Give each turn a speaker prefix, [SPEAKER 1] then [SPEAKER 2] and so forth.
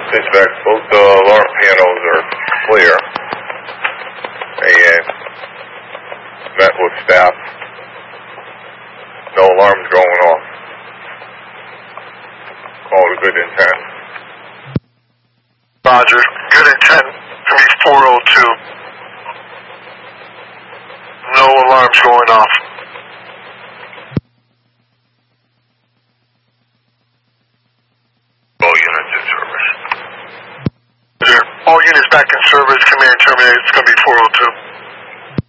[SPEAKER 1] Dispatch, both the alarm panels are clear. And met with staff. No alarms going off. Called a good intent.
[SPEAKER 2] Roger. Good intent. To be 402. No alarms going off.
[SPEAKER 1] All units in service.
[SPEAKER 2] All units back in service. Command terminated. It's going to be 402.